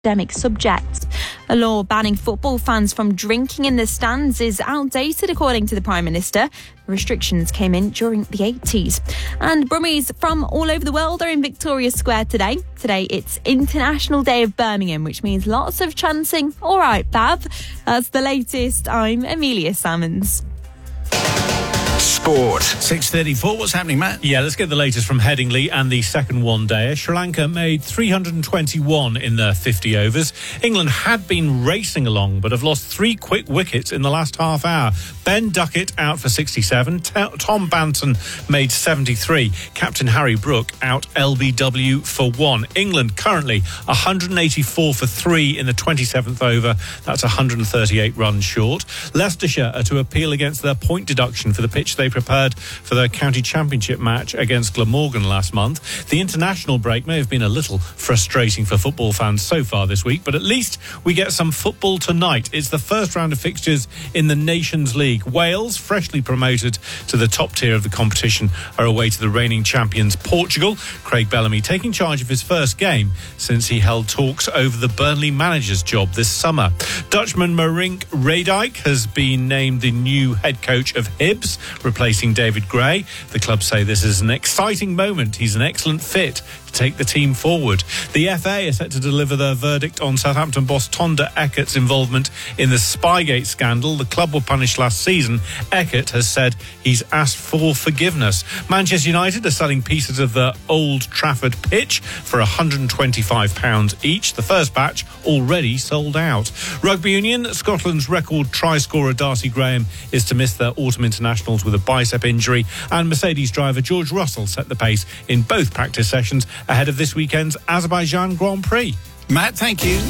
academic subject. A law banning football fans from drinking in the stands is outdated, according to the Prime Minister. The restrictions came in during the 80s. And Brummies from all over the world are in Victoria Square today. Today it's International Day of Birmingham, which means lots of chanting. All right, Bav. That's the latest. I'm Amelia Salmons. Sport. 6:34. What's happening, Matt? Yeah, let's get the latest from Headingley and the second one-dayer. Sri Lanka made 321 in their 50 overs. England had been racing along, but have lost 3 quick wickets in the last half hour. Ben Duckett out for 67. Tom Banton made 73. Captain Harry Brook out LBW for 1. England currently 184 for 3 in the 27th over. That's 138 runs short. Leicestershire are to appeal against their point deduction for the pitch they prepared for their county championship match against Glamorgan last month. The international break may have been a little frustrating for football fans so far this week, but at least we get some football tonight. It's the first round of fixtures in the Nations League. Wales, freshly promoted to the top tier of the competition, are away to the reigning champions Portugal. Craig Bellamy taking charge of his first game since he held talks over the Burnley manager's job this summer. Dutchman Marink Radijk has been named the new head coach of Hibs, replacing David Gray. The club say this is an exciting moment. He's an excellent fit to take the team forward. The FA are set to deliver their verdict on Southampton boss Tonda Eckert's involvement in the Spygate scandal. The club were punished last season. Eckert has said he's asked for forgiveness. Manchester United are selling pieces of the Old Trafford pitch for £125 each. The first batch already sold out. Rugby Union, Scotland's record try-scorer Darcy Graham is to miss their autumn internationals with a bicep injury, and Mercedes driver George Russell set the pace in both practice sessions ahead of this weekend's Azerbaijan Grand Prix. Matt, thank you.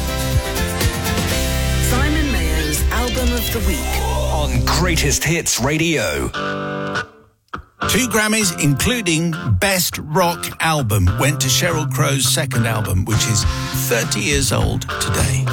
Simon Mayo's Album of the Week On Greatest Hits Radio. 2 Grammys, including Best Rock Album, went to Sheryl Crow's second album, which is 30 years old today.